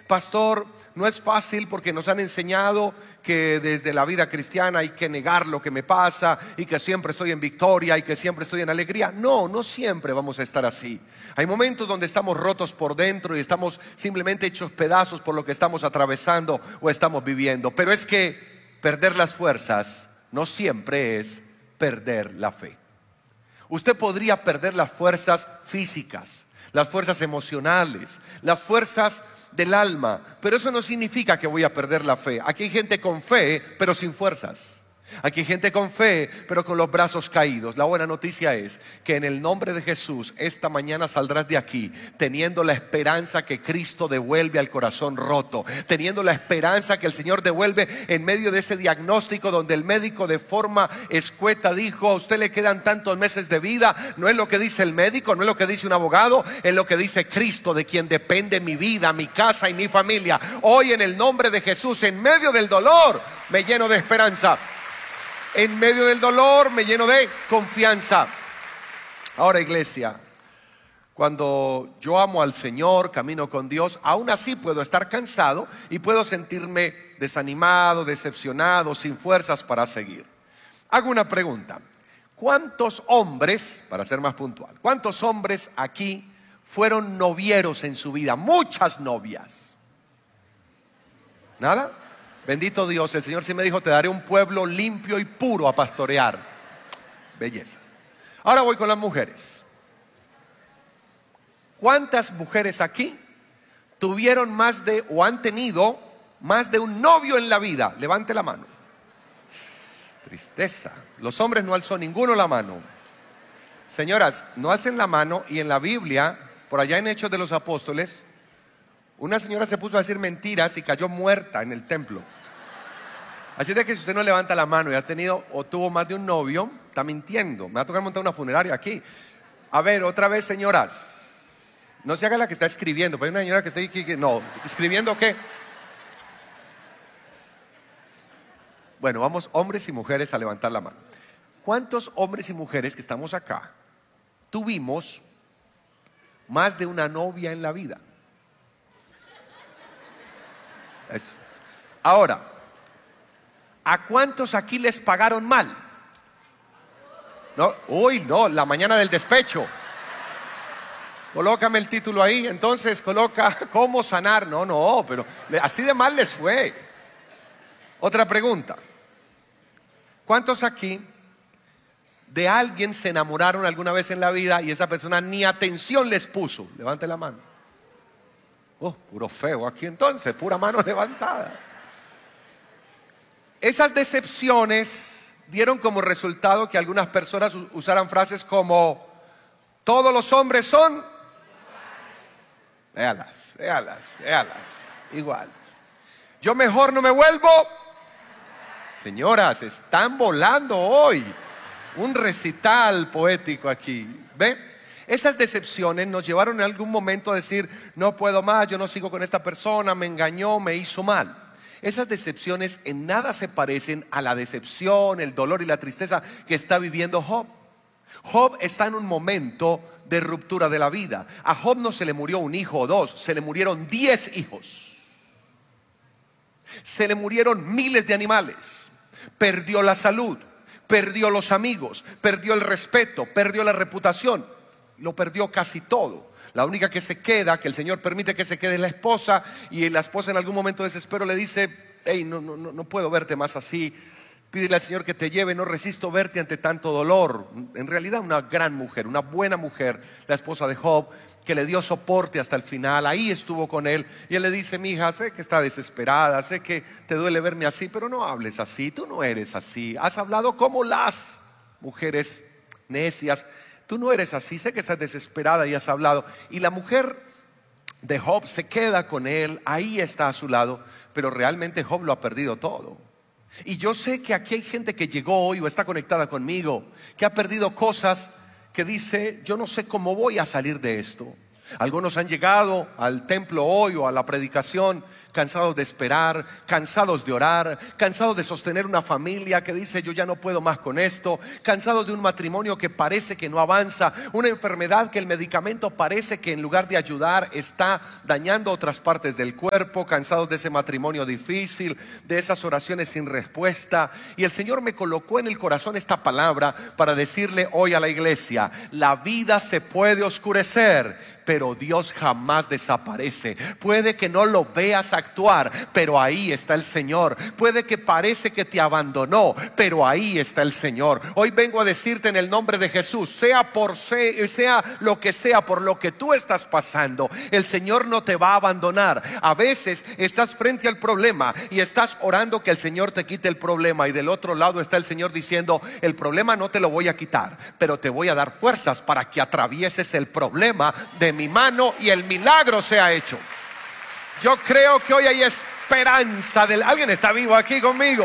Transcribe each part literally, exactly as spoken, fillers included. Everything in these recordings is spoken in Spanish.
pastor, no es fácil porque nos han enseñado que desde la vida cristiana hay que negar lo que me pasa y que siempre estoy en victoria y que siempre estoy en alegría. No, no siempre vamos a estar así. Hay momentos donde estamos rotos por dentro y estamos simplemente hechos pedazos por lo que estamos atravesando o estamos viviendo. Pero es que perder las fuerzas no siempre es perder la fe. Usted podría perder las fuerzas físicas, las fuerzas emocionales, las fuerzas del alma, pero eso no significa que voy a perder la fe. Aquí hay gente con fe pero sin fuerzas. Aquí hay gente con fe pero con los brazos caídos. La buena noticia es que en el nombre de Jesús esta mañana saldrás de aquí teniendo la esperanza que Cristo devuelve al corazón roto, teniendo la esperanza que el Señor devuelve en medio de ese diagnóstico donde el médico de forma escueta dijo: a usted le quedan tantos meses de vida. No es lo que dice el médico, no es lo que dice un abogado, es lo que dice Cristo, de quien depende mi vida, mi casa y mi familia. Hoy en el nombre de Jesús, en medio del dolor, me lleno de esperanza. En medio del dolor me lleno de confianza. Ahora, iglesia, cuando yo amo al Señor, camino con Dios, aún así puedo estar cansado y puedo sentirme desanimado, decepcionado, sin fuerzas para seguir. Hago una pregunta: ¿cuántos hombres, para ser más puntual, cuántos hombres aquí fueron novieros en su vida? Muchas novias. ¿Nada? Bendito Dios, el Señor sí me dijo: te daré un pueblo limpio y puro a pastorear. Belleza. Ahora voy con las mujeres. ¿Cuántas mujeres aquí tuvieron más de o han tenido más de un novio en la vida? Levante la mano. Tristeza. Los hombres no alzó ninguno la mano. Señoras, no alcen la mano. Y en la Biblia, por allá en Hechos de los Apóstoles, una señora se puso a decir mentiras y cayó muerta en el templo. Así de que si usted no levanta la mano y ha tenido o tuvo más de un novio, está mintiendo. Me va a tocar montar una funeraria aquí. A ver, otra vez, señoras, no se haga la que está escribiendo. Pues hay una señora que está aquí, que no, ¿escribiendo qué? Bueno, vamos hombres y mujeres a levantar la mano. ¿Cuántos hombres y mujeres que estamos acá tuvimos más de una novia en la vida? Eso. Ahora, ¿a cuántos aquí les pagaron mal? No, uy, no, la mañana del despecho. Colócame el título ahí. Entonces coloca cómo sanar. No, no, pero así de mal les fue. Otra pregunta: ¿cuántos aquí de alguien se enamoraron alguna vez en la vida y esa persona ni atención les puso? Levante la mano. Oh, puro feo aquí entonces, pura mano levantada. Esas decepciones dieron como resultado que algunas personas usaran frases como: todos los hombres son, véalas, véalas, véalas, iguales. Yo mejor no me vuelvo. Señoras, están volando hoy. Un recital poético aquí. ¿Ve? Esas decepciones nos llevaron en algún momento a decir: no puedo más, yo no sigo con esta persona, me engañó, me hizo mal. Esas decepciones en nada se parecen a la decepción, el dolor y la tristeza que está viviendo Job. Job está en un momento de ruptura de la vida. A Job no se le murió un hijo o dos, se le murieron diez hijos. Se le murieron miles de animales. Perdió la salud, perdió los amigos, perdió el respeto, perdió la reputación. Lo perdió casi todo. La única que se queda, que el Señor permite que se quede, es la esposa. Y la esposa en algún momento de desespero le dice: hey, no, no, no puedo verte más así. Pídele al Señor que te lleve, no resisto verte ante tanto dolor. En realidad una gran mujer, una buena mujer, la esposa de Job, que le dio soporte hasta el final. Ahí estuvo con él. Y él le dice: mi hija, sé que está desesperada, sé que te duele verme así, pero no hables así, tú no eres así. Has hablado como las mujeres necias. Tú no eres así, sé que estás desesperada y has hablado. Y la mujer de Job se queda con él, ahí está a su lado. Pero realmente Job lo ha perdido todo. Y yo sé que aquí hay gente que llegó hoy o está conectada conmigo, que ha perdido cosas, que dice: yo no sé cómo voy a salir de esto. Algunos han llegado al templo hoy o a la predicación cansados de esperar, cansados de orar, cansados de sostener una familia que dice yo ya no puedo más con esto, cansados de un matrimonio que parece que no avanza, una enfermedad que el medicamento parece que en lugar de ayudar está dañando otras partes del cuerpo, cansados de ese matrimonio difícil, de esas oraciones sin respuesta. Y el Señor me colocó en el corazón esta palabra para decirle hoy a la iglesia: la vida se puede oscurecer, pero Dios jamás desaparece. Puede que no lo veas actuar, pero ahí está el Señor. Puede que parece que te abandonó, pero ahí está el Señor. Hoy vengo a decirte en el nombre de Jesús, sea por sea lo que sea, por lo que tú estás pasando, el Señor no te va a abandonar. A veces estás frente al problema y estás orando que el Señor te quite el problema, y del otro lado está el Señor diciendo: el problema no te lo voy a quitar, pero te voy a dar fuerzas para que atravieses el problema de mi mano y el milagro sea hecho. Yo creo que hoy hay esperanza del... ¿Alguien está vivo aquí conmigo?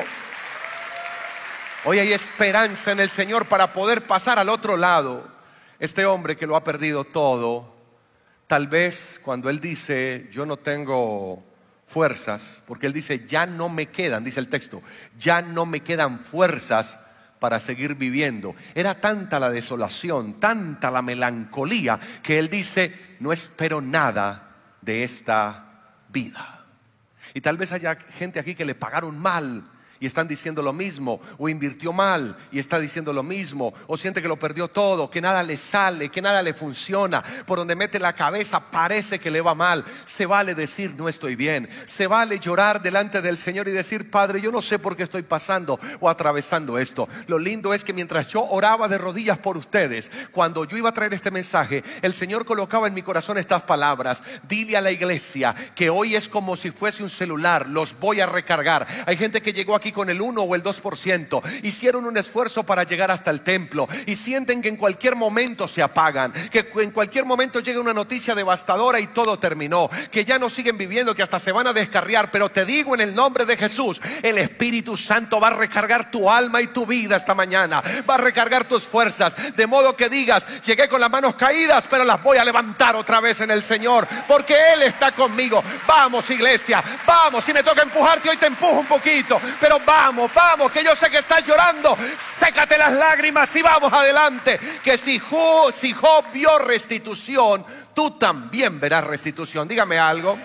Hoy hay esperanza en el Señor para poder pasar al otro lado. Este hombre que lo ha perdido todo, tal vez cuando él dice yo no tengo fuerzas, porque él dice ya no me quedan, dice el texto, ya no me quedan fuerzas para seguir viviendo. Era tanta la desolación, tanta la melancolía, que él dice no espero nada de esta vida. Y tal vez haya gente aquí que le pagaron mal y están diciendo lo mismo, o invirtió mal y está diciendo lo mismo, o siente que lo perdió todo, que nada le sale, que nada le funciona, por donde mete la cabeza parece que le va mal. Se vale decir no estoy bien, se vale llorar delante del Señor y decir Padre, yo no sé por qué estoy pasando o atravesando esto. Lo lindo es que mientras yo oraba de rodillas por ustedes, cuando yo iba a traer este mensaje, el Señor colocaba en mi corazón estas palabras: dile a la iglesia que hoy es como si fuese un celular, los voy a recargar. Hay gente que llegó aquí con el uno o el dos por ciento, hicieron un esfuerzo para llegar hasta el templo y sienten que en cualquier momento se apagan, que en cualquier momento llega una noticia devastadora y todo terminó, que ya no siguen viviendo, que hasta se van a descarriar. Pero te digo en el nombre de Jesús, el Espíritu Santo va a recargar tu alma y tu vida esta mañana, va a recargar tus fuerzas, de modo que digas llegué con las manos caídas, pero las voy a levantar otra vez en el Señor, porque Él está conmigo. Vamos, iglesia, vamos. Si me toca empujarte hoy te empujo un poquito, pero vamos, vamos, que yo sé que estás llorando. Sécate las lágrimas y vamos adelante. Que si Job, si Job vio restitución, tú también verás restitución. Dígame algo.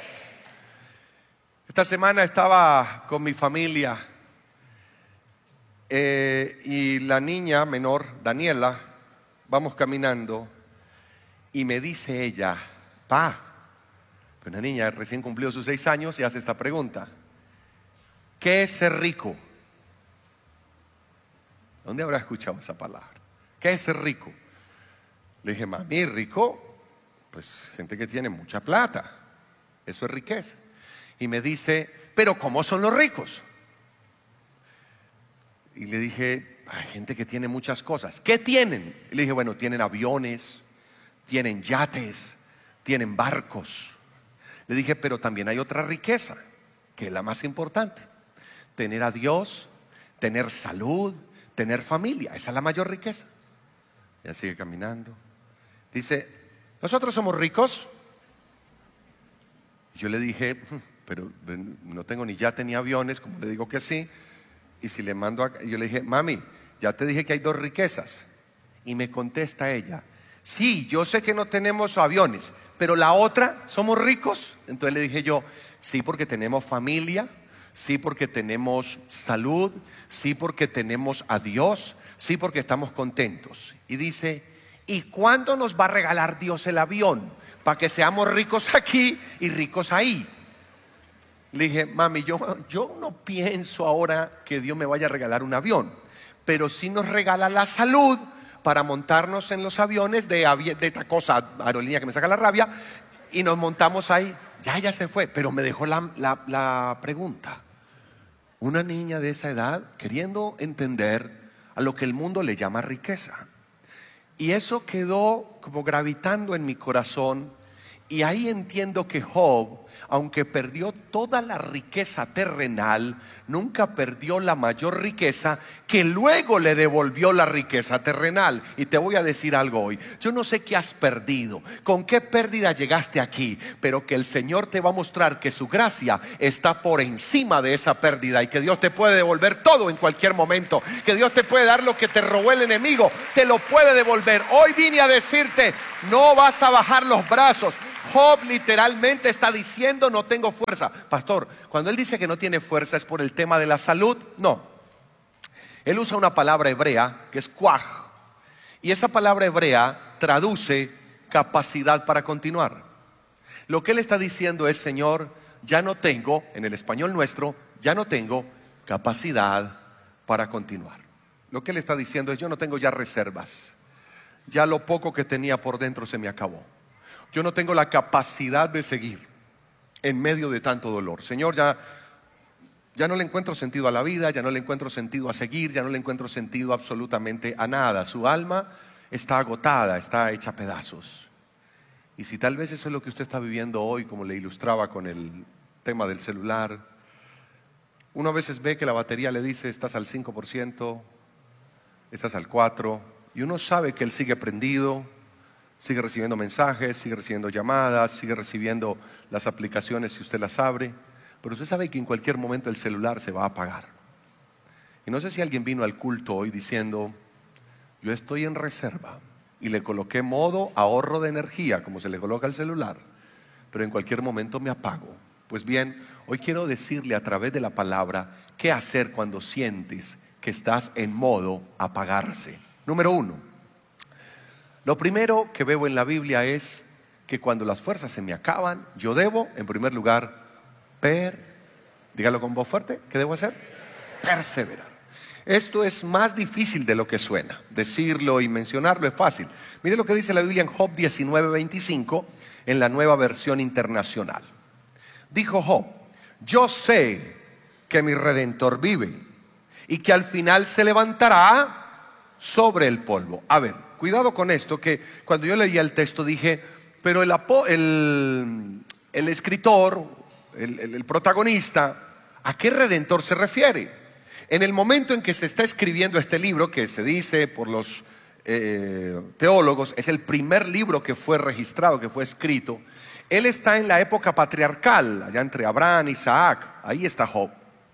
Esta semana estaba con mi familia eh, y la niña menor, Daniela, vamos caminando y me dice ella: pa, una niña recién cumplió sus seis años y hace esta pregunta: ¿qué es ser rico? ¿Dónde habrá escuchado esa palabra? ¿Qué es ser rico? Le dije: mami, rico, pues gente que tiene mucha plata, eso es riqueza. Y me dice: pero ¿cómo son los ricos? Y le dije: hay gente que tiene muchas cosas. ¿Qué tienen? Y le dije: bueno, tienen aviones, tienen yates, tienen barcos. Le dije: pero también hay otra riqueza, que es la más importante: tener a Dios, tener salud, tener familia. Esa es la mayor riqueza. Ella sigue caminando. Dice: ¿nosotros somos ricos? Yo le dije: pero no tengo ni yate ni aviones. Como le digo que sí? Y si le mando a... Yo le dije: mami, ya te dije que hay dos riquezas. Y me contesta ella: sí, yo sé que no tenemos aviones, pero la otra, ¿somos ricos? Entonces le dije yo: sí, porque tenemos familia. Sí, porque tenemos salud. Sí, porque tenemos a Dios. Sí, porque estamos contentos. Y dice: ¿y cuándo nos va a regalar Dios el avión? Para que seamos ricos aquí y ricos ahí. Le dije: mami, yo, yo no pienso ahora que Dios me vaya a regalar un avión, pero sí nos regala la salud para montarnos en los aviones de, de esta cosa, aerolínea que me saca la rabia, y nos montamos ahí. Ya, ya se fue, pero me dejó la, la, la pregunta. Una niña de esa edad queriendo entender a lo que el mundo le llama riqueza. Y eso quedó como gravitando en mi corazón. Y ahí entiendo que Job aunque perdió toda la riqueza terrenal, nunca perdió la mayor riqueza, que luego le devolvió la riqueza terrenal. Y te voy a decir algo hoy. Yo no sé qué has perdido, con qué pérdida llegaste aquí, pero que el Señor te va a mostrar que su gracia está por encima de esa pérdida y que Dios te puede devolver todo en cualquier momento. Que Dios te puede dar lo que te robó el enemigo, te lo puede devolver. Hoy vine a decirte, no vas a bajar los brazos. Job literalmente está diciendo: no tengo fuerza. Pastor, cuando él dice que no tiene fuerza, ¿es por el tema de la salud? No. Él usa una palabra hebrea que es kuaj, y esa palabra hebrea traduce capacidad para continuar. Lo que él está diciendo es: Señor, ya no tengo, en el español nuestro, ya no tengo capacidad para continuar. Lo que él está diciendo es: yo no tengo ya reservas. Ya lo poco que tenía por dentro se me acabó. Yo no tengo la capacidad de seguir en medio de tanto dolor. Señor, ya, ya no le encuentro sentido a la vida, ya no le encuentro sentido a seguir, ya no le encuentro sentido absolutamente a nada. Su alma está agotada, está hecha a pedazos. Y si tal vez eso es lo que usted está viviendo hoy, como le ilustraba con el tema del celular, uno a veces ve que la batería le dice: estás al cinco por ciento, estás al cuatro por ciento, y uno sabe que él sigue prendido, sigue recibiendo mensajes, sigue recibiendo llamadas, sigue recibiendo las aplicaciones si usted las abre, pero usted sabe que en cualquier momento el celular se va a apagar. Y no sé si alguien vino al culto hoy diciendo: yo estoy en reserva y le coloqué modo ahorro de energía, como se le coloca al celular, pero en cualquier momento me apago. Pues bien, hoy quiero decirle a través de la palabra qué hacer cuando sientes que estás en modo apagarse. Número uno, lo primero que veo en la Biblia es que cuando las fuerzas se me acaban, yo debo, en primer lugar, per, dígalo con voz fuerte, ¿qué debo hacer? Perseverar. Esto es más difícil de lo que suena. Decirlo y mencionarlo es fácil. Mire lo que dice la Biblia en Job diecinueve veinticinco, en la Nueva Versión Internacional. Dijo Job: yo sé que mi Redentor vive y que al final se levantará sobre el polvo. A ver, cuidado con esto, que cuando yo leía el texto dije: pero el, el, el escritor, el, el, el protagonista, ¿a qué Redentor se refiere? En el momento en que se está escribiendo este libro, que se dice por los eh, teólogos, es el primer libro que fue registrado, que fue escrito, él está en la época patriarcal, allá entre Abraham, Isaac. Ahí está Job.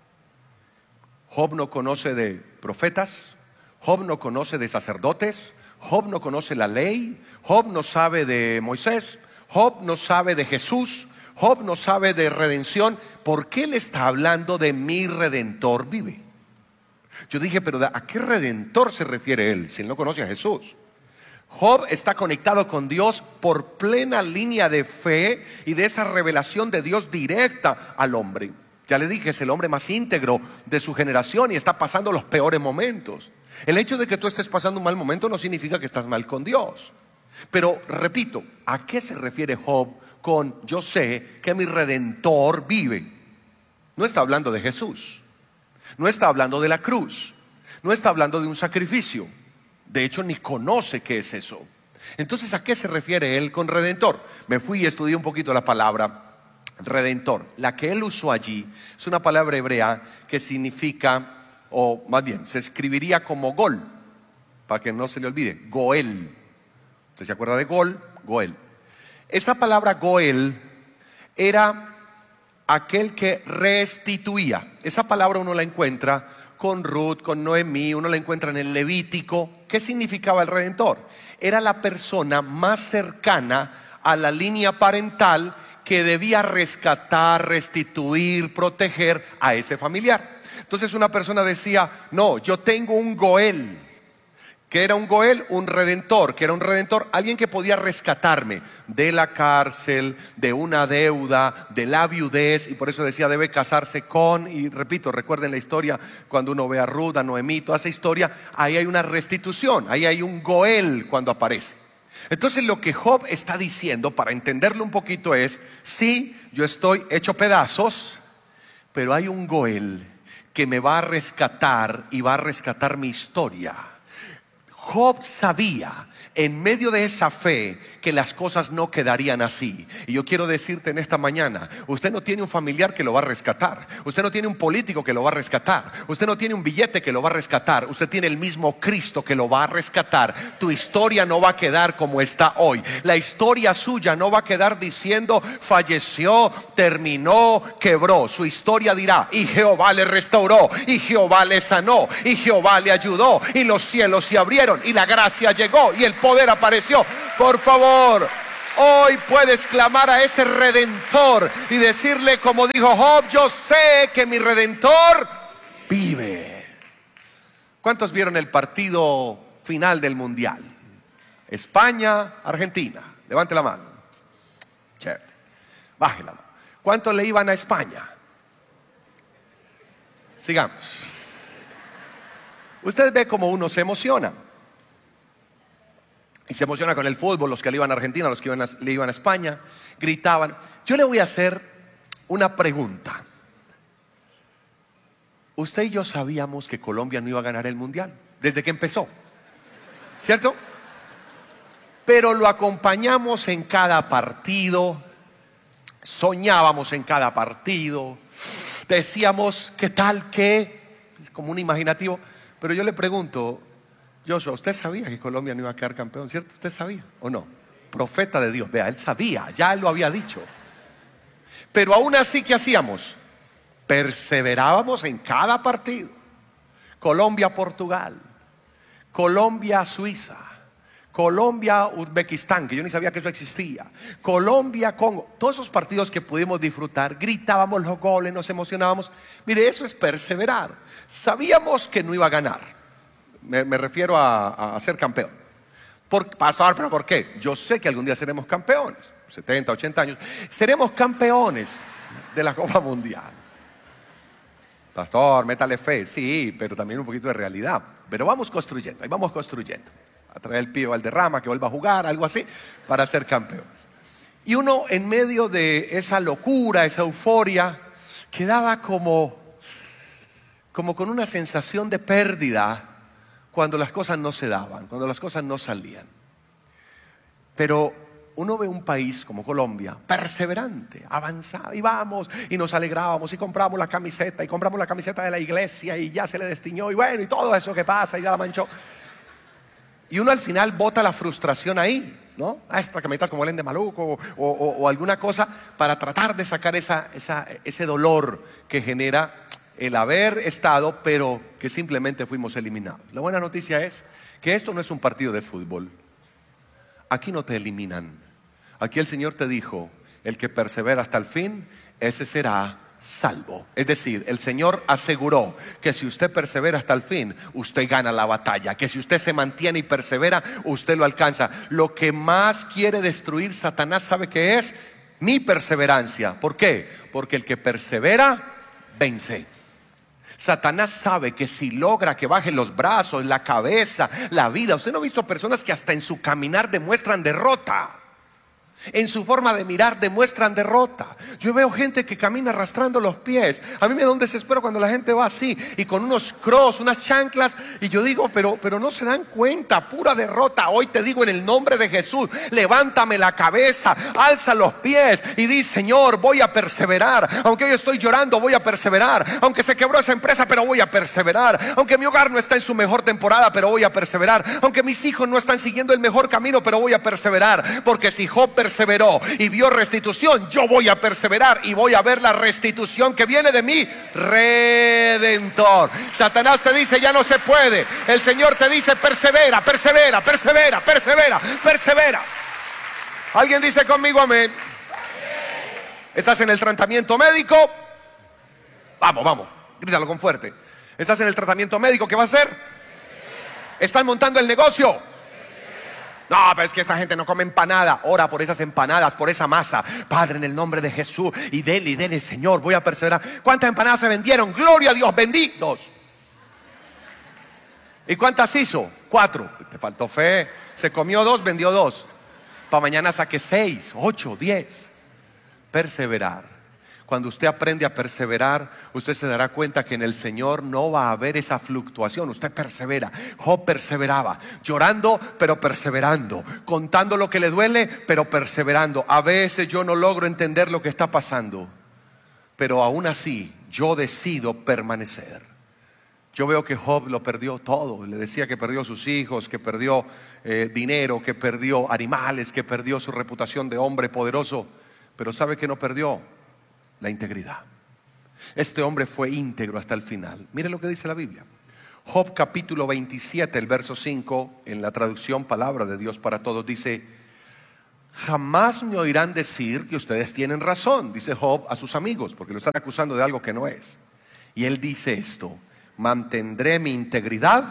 Job no conoce de profetas, Job no conoce de sacerdotes, Job no conoce la ley, Job no sabe de Moisés, Job no sabe de Jesús, Job no sabe de redención. ¿Por qué le está hablando de mi Redentor vive? Yo dije: pero ¿a qué Redentor se refiere él si él no conoce a Jesús? Job está conectado con Dios por plena línea de fe y de esa revelación de Dios directa al hombre. Ya le dije, es el hombre más íntegro de su generación y está pasando los peores momentos. El hecho de que tú estés pasando un mal momento no significa que estás mal con Dios. Pero repito, ¿a qué se refiere Job con yo sé que mi Redentor vive? No está hablando de Jesús, no está hablando de la cruz, no está hablando de un sacrificio. De hecho, ni conoce qué es eso. Entonces, ¿a qué se refiere él con Redentor? Me fui y estudié un poquito la palabra Redentor. La que él usó allí es una palabra hebrea que significa, o más bien, se escribiría como Gol, para que no se le olvide, Goel. ¿Usted se acuerda de Gol? Goel. Esa palabra Goel era aquel que restituía. Esa palabra uno la encuentra con Ruth, con Noemí, uno la encuentra en el Levítico. ¿Qué significaba el Redentor? Era la persona más cercana a la línea parental que debía rescatar, restituir, proteger a ese familiar. Entonces una persona decía: no, yo tengo un Goel. ¿Qué era un Goel? Un redentor. ¿Qué era un redentor? Alguien que podía rescatarme de la cárcel, de una deuda, de la viudez. Y por eso decía, debe casarse con, y repito, recuerden la historia, cuando uno ve a Ruth, a Noemí, toda esa historia, ahí hay una restitución, ahí hay un Goel cuando aparece. Entonces lo que Job está diciendo, para entenderlo un poquito, es: sí, yo estoy hecho pedazos, pero hay un Goel que me va a rescatar y va a rescatar mi historia. Job sabía en medio de esa fe, que las cosas no quedarían así. Y yo quiero decirte en esta mañana, usted no tiene un familiar que lo va a rescatar, usted no tiene un político que lo va a rescatar, usted no tiene un billete que lo va a rescatar, usted tiene el mismo Cristo que lo va a rescatar. Tu historia no va a quedar como está hoy. La historia suya no va a quedar diciendo falleció, terminó, quebró. Su historia dirá: y Jehová le restauró, y Jehová le sanó, y Jehová le ayudó, y los cielos se abrieron, y la gracia llegó, y el poder apareció. Por favor, hoy puedes clamar a ese Redentor y decirle, como dijo Job: yo sé que mi Redentor vive. ¿Cuántos vieron el partido final del Mundial? España, Argentina. Levante la mano. Chévere. Baje la mano. ¿Cuántos le iban a España? Sigamos. Usted ve cómo uno se emociona. Y se emociona con el fútbol. Los que le iban a Argentina, los que iban a, le iban a España, gritaban. Yo le voy a hacer una pregunta. Usted y yo sabíamos que Colombia no iba a ganar el Mundial desde que empezó, ¿cierto? Pero lo acompañamos en cada partido, soñábamos en cada partido, decíamos qué tal que, como un imaginativo. Pero yo le pregunto, Joshua, ¿usted sabía que Colombia no iba a quedar campeón, cierto? ¿Usted sabía o no? Profeta de Dios, vea, él sabía, ya él lo había dicho. Pero aún así, ¿qué hacíamos? Perseverábamos en cada partido. Colombia-Portugal, Colombia-Suiza, Colombia-Uzbekistán, que yo ni sabía que eso existía, Colombia-Congo, todos esos partidos que pudimos disfrutar, gritábamos los goles, nos emocionábamos. Mire, eso es perseverar. Sabíamos que no iba a ganar, me, me refiero a, a ser campeón. Por pasar, pero ¿por qué? Yo sé que algún día seremos campeones, setenta, ochenta años, seremos campeones de la Copa Mundial. Pastor, métale fe, sí, pero también un poquito de realidad. Pero vamos construyendo, ahí vamos construyendo. A traer el Pío Valderrama, que vuelva a jugar, algo así, para ser campeones. Y uno, en medio de esa locura, esa euforia, quedaba como, como con una sensación de pérdida cuando las cosas no se daban, cuando las cosas no salían. Pero uno ve un país como Colombia, perseverante, avanzado, y vamos, y nos alegrábamos, y compramos la camiseta, y compramos la camiseta de la iglesia, y ya se le destiñó, y bueno, y todo eso que pasa, y ya la manchó. Y uno al final bota la frustración ahí, ¿no? A esta camiseta es como el de Maluco, o, o, o alguna cosa, para tratar de sacar esa, esa, ese dolor que genera el haber estado, pero que simplemente fuimos eliminados. La buena noticia es que esto no es un partido de fútbol. Aquí no te eliminan. Aquí el Señor te dijo: el que persevera hasta el fin, ese será salvo. Es decir, el Señor aseguró que si usted persevera hasta el fin, usted gana la batalla. Que si usted se mantiene y persevera, usted lo alcanza. Lo que más quiere destruir Satanás, ¿sabe qué es? Mi perseverancia. ¿Por qué? Porque el que persevera, vence. Satanás sabe que si logra que bajen los brazos, la cabeza, la vida. Usted no ha visto personas que hasta en su caminar demuestran derrota. En su forma de mirar demuestran derrota. Yo veo gente que camina arrastrando los pies. A mí me da un desespero cuando la gente va así y con unos cross, unas chanclas. Y yo digo, pero, pero no se dan cuenta, pura derrota. Hoy te digo en el nombre de Jesús, levántame la cabeza, alza los pies y di: Señor, voy a perseverar. Aunque hoy estoy llorando, voy a perseverar. Aunque se quebró esa empresa, pero voy a perseverar. Aunque mi hogar no está en su mejor temporada, pero voy a perseverar. Aunque mis hijos no están siguiendo el mejor camino, pero voy a perseverar. Porque si Job perseveró y vio restitución, yo voy a perseverar y voy a ver la restitución que viene de mi Redentor. Satanás te dice: ya no se puede. El Señor te dice: persevera, persevera, persevera, persevera, persevera. ¿Alguien dice conmigo amén? ¿Estás en el tratamiento médico? Vamos, vamos, grítalo con fuerte. ¿Estás en el tratamiento médico? ¿Qué va a hacer? ¿Están montando el negocio? No, pero es que esta gente no come empanada. Ora por esas empanadas, por esa masa. Padre, en el nombre de Jesús, y dele, y dele, Señor, voy a perseverar. ¿Cuántas empanadas se vendieron? Gloria a Dios, vendí dos. ¿Y cuántas hizo? Cuatro. Te faltó fe. Se comió dos, vendió dos. Para mañana saque seis, ocho, diez. Perseverar. Cuando usted aprende a perseverar, usted se dará cuenta que en el Señor no va a haber esa fluctuación. Usted persevera. Job perseveraba, llorando pero perseverando, contando lo que le duele pero perseverando. A veces yo no logro entender lo que está pasando, pero aún así yo decido permanecer. Yo veo que Job lo perdió todo. Le decía que perdió sus hijos, que perdió eh, dinero, que perdió animales, que perdió su reputación de hombre poderoso. Pero ¿sabe qué no perdió? La integridad. Este hombre fue íntegro hasta el final. Mire lo que dice la Biblia. Job capítulo veintisiete, el verso cinco, en la traducción Palabra de Dios para Todos, dice: jamás me oirán decir que ustedes tienen razón, dice Job a sus amigos, porque lo están acusando de algo que no es. Y él dice esto: mantendré mi integridad.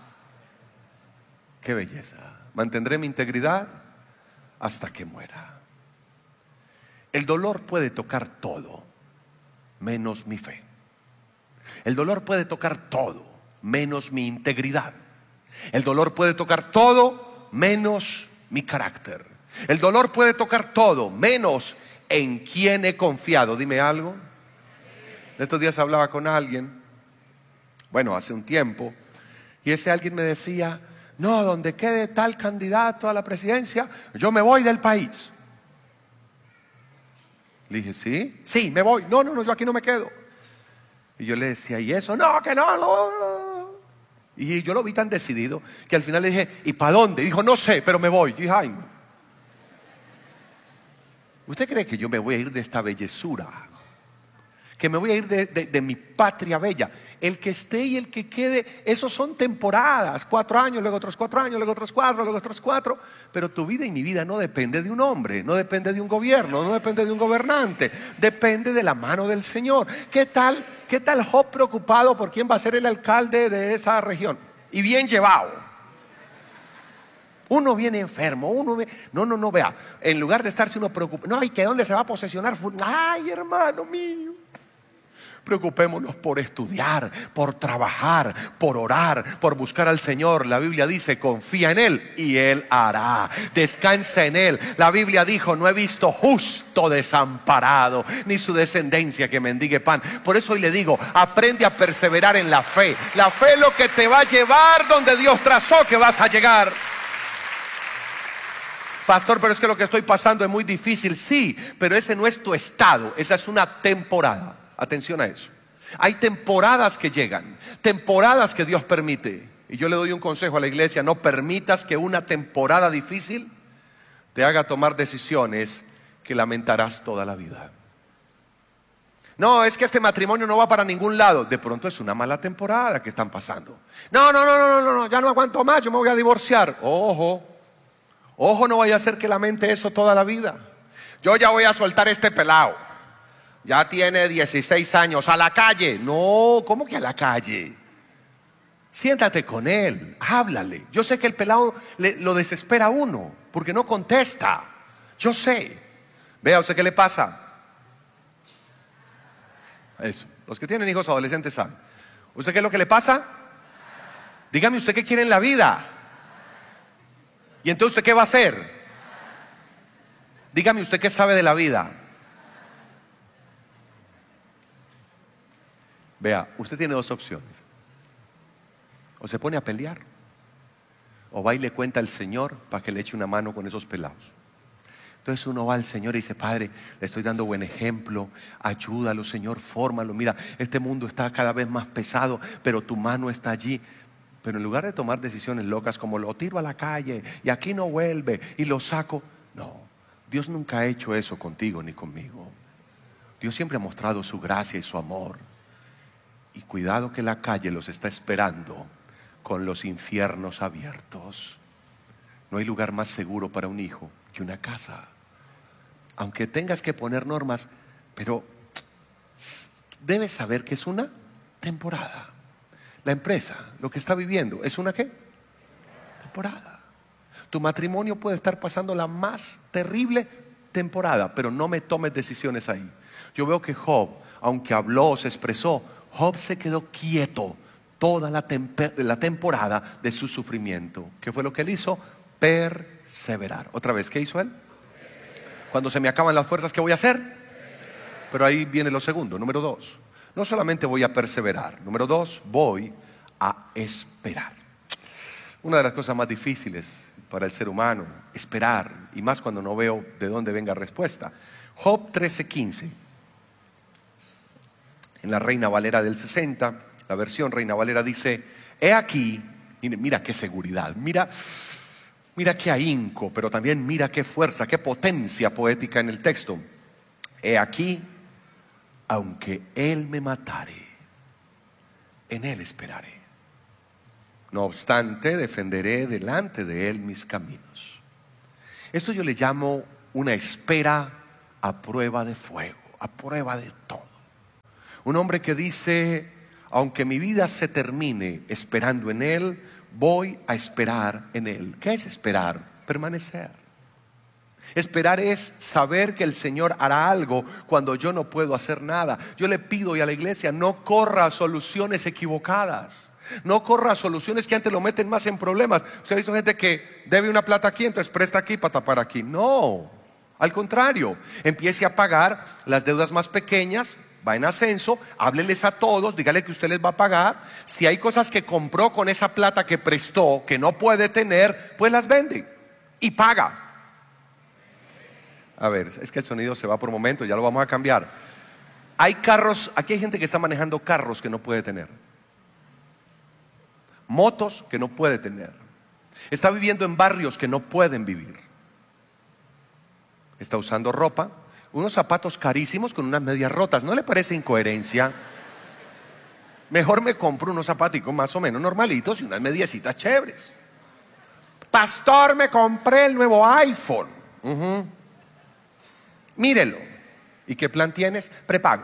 Qué belleza. Mantendré mi integridad hasta que muera. El dolor puede tocar todo menos mi fe. El dolor puede tocar todo menos mi integridad. El dolor puede tocar todo menos mi carácter. El dolor puede tocar todo menos en quién he confiado. Dime algo. Estos días hablaba con alguien, bueno, hace un tiempo, y ese alguien me decía: no, donde quede tal candidato a la presidencia, yo me voy del país. Le dije: ¿sí? Sí, me voy. No, no, no, yo aquí no me quedo. Y yo le decía: ¿y eso? No, que no, no, no. Y yo lo vi tan decidido que al final le dije: ¿y para dónde? Dijo: no sé, pero me voy. Yo dije: ay, ¿usted cree que yo me voy a ir de esta bellezura? Que me voy a ir de, de, de mi patria bella. El que esté y el que quede, esos son temporadas. Cuatro años, luego otros cuatro años, luego otros cuatro, luego otros cuatro. Pero tu vida y mi vida no depende de un hombre, no depende de un gobierno, no depende de un gobernante. Depende de la mano del Señor. ¿Qué tal, qué tal Job preocupado por quién va a ser el alcalde de esa región? Y bien llevado. Uno viene enfermo, uno viene... No, no, no, vea. En lugar de estarse uno preocupado, no, ¿y que dónde se va a posesionar? Ay, hermano mío. Preocupémonos por estudiar, por trabajar, por orar, por buscar al Señor. La Biblia dice: confía en Él y Él hará. Descansa en Él. La Biblia dijo: no he visto justo desamparado, ni su descendencia que mendigue pan. Por eso hoy le digo: aprende a perseverar en la fe. La fe es lo que te va a llevar donde Dios trazó que vas a llegar. Pastor, pero es que lo que estoy pasando es muy difícil. Sí, pero ese no es tu estado. Esa es una temporada. Atención a eso. Hay temporadas que llegan, temporadas que Dios permite. Y yo le doy un consejo a la iglesia: no permitas que una temporada difícil te haga tomar decisiones que lamentarás toda la vida. No, es que este matrimonio no va para ningún lado. De pronto es una mala temporada que están pasando. No, no, no, no, no, no, ya no aguanto más, yo me voy a divorciar. Ojo, ojo, no vaya a ser que lamente eso toda la vida. Yo ya voy a soltar este pelado. Ya tiene dieciséis años, a la calle. No, ¿cómo que a la calle? Siéntate con él, háblale. Yo sé que el pelado le, lo desespera a uno porque no contesta. Yo sé. Vea, ¿usted qué le pasa? Eso, los que tienen hijos adolescentes saben. ¿Usted qué es lo que le pasa? Dígame usted qué quiere en la vida. ¿Y entonces usted qué va a hacer? Dígame usted qué sabe de la vida. Vea, usted tiene dos opciones: o se pone a pelear, o va y le cuenta al Señor para que le eche una mano con esos pelados. Entonces uno va al Señor y dice: Padre, le estoy dando buen ejemplo, ayúdalo, Señor, fórmalo. Mira, este mundo está cada vez más pesado, pero tu mano está allí. Pero en lugar de tomar decisiones locas como lo tiro a la calle y aquí no vuelve y lo saco, no, Dios nunca ha hecho eso contigo ni conmigo. Dios siempre ha mostrado su gracia y su amor. Y cuidado que la calle los está esperando con los infiernos abiertos. No hay lugar más seguro para un hijo que una casa. Aunque tengas que poner normas, pero debes saber que es una temporada. La empresa, lo que está viviendo, ¿es una qué? Temporada. Tu matrimonio puede estar pasando la más terrible temporada, pero no me tomes decisiones ahí. Yo veo que Job, aunque habló, se expresó, Job se quedó quieto toda la, la temporada de su sufrimiento. ¿Qué fue lo que él hizo? Perseverar. Otra vez, ¿qué hizo él? Cuando se me acaban las fuerzas, ¿qué voy a hacer? Pero ahí viene lo segundo, número dos. No solamente voy a perseverar, número dos, voy a esperar. Una de las cosas más difíciles para el ser humano, esperar, y más cuando no veo de dónde venga respuesta. Job trece quince, en la Reina Valera del sesenta, la versión Reina Valera dice: he aquí, mira qué seguridad, mira, mira qué ahínco, pero también mira qué fuerza, qué potencia poética en el texto. He aquí, aunque Él me matare, en Él esperaré. No obstante, defenderé delante de Él mis caminos. Esto yo le llamo una espera a prueba de fuego, a prueba de todo. Un hombre que dice: aunque mi vida se termine esperando en Él, voy a esperar en Él. ¿Qué es esperar? Permanecer. Esperar es saber que el Señor hará algo cuando yo no puedo hacer nada. Yo le pido hoy a la iglesia: no corra a soluciones equivocadas. No corra a soluciones que antes lo meten más en problemas. Usted ha visto gente que debe una plata aquí, entonces presta aquí para tapar aquí. No, al contrario, empiece a pagar las deudas más pequeñas. Va en ascenso, hábleles a todos, dígale que usted les va a pagar. Si hay cosas que compró con esa plata que prestó, que no puede tener, pues las vende y paga. A ver, es que el sonido se va por momentos, ya lo vamos a cambiar. Hay carros, aquí hay gente que está manejando carros que no puede tener, motos que no puede tener, está viviendo en barrios que no pueden vivir, está usando ropa, unos zapatos carísimos con unas medias rotas. ¿No le parece incoherencia? Mejor me compro unos zapaticos más o menos normalitos y unas mediecitas chéveres. Pastor, me compré el nuevo iPhone. uh-huh. Mírelo. ¿Y qué plan tienes? Prepago.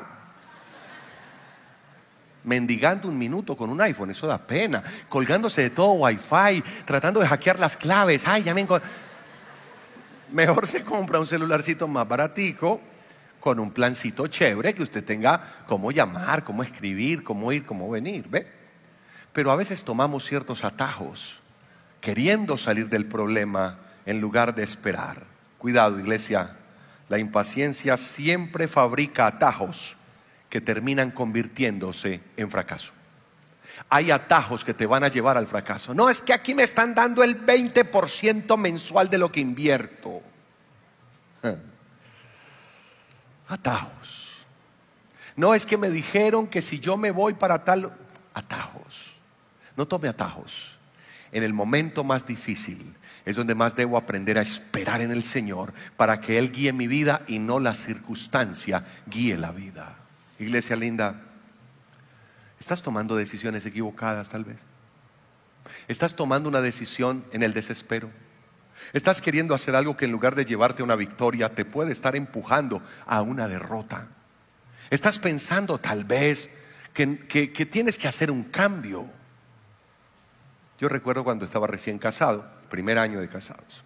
Mendigando un minuto con un iPhone, eso da pena. Colgándose de todo Wi-Fi, tratando de hackear las claves. Ay, ya me encontré. Mejor se compra un celularcito más baratico, con un plancito chévere, que usted tenga cómo llamar, cómo escribir, cómo ir, cómo venir, ¿ve? Pero a veces tomamos ciertos atajos, queriendo salir del problema en lugar de esperar. Cuidado, iglesia, la impaciencia siempre fabrica atajos que terminan convirtiéndose en fracaso. Hay atajos que te van a llevar al fracaso. No, es que aquí me están dando el veinte por ciento mensual de lo que invierto. Atajos. No, es que me dijeron que si yo me voy para tal. Atajos. No tome atajos. En el momento más difícil es donde más debo aprender a esperar en el Señor, para que Él guíe mi vida y no la circunstancia guíe la vida. Iglesia linda, ¿estás tomando decisiones equivocadas tal vez? ¿Estás tomando una decisión en el desespero? ¿Estás queriendo hacer algo que en lugar de llevarte a una victoria te puede estar empujando a una derrota? ¿Estás pensando tal vez que, que, que tienes que hacer un cambio? Yo recuerdo cuando estaba recién casado, primer año de casados.